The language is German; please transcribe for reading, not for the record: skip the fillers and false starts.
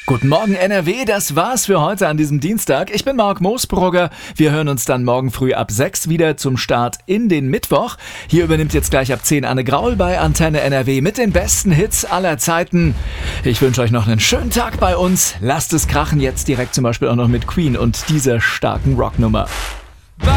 Guten Morgen NRW, das war's für heute an diesem Dienstag. Ich bin Marc Moosbrugger. Wir hören uns dann morgen früh ab 6 wieder zum Start in den Mittwoch. Hier übernimmt jetzt gleich ab 10 Anne Graul bei Antenne NRW mit den besten Hits aller Zeiten. Ich wünsche euch noch einen schönen Tag bei uns. Lasst es krachen jetzt direkt zum Beispiel auch noch mit Queen und dieser starken Rocknummer.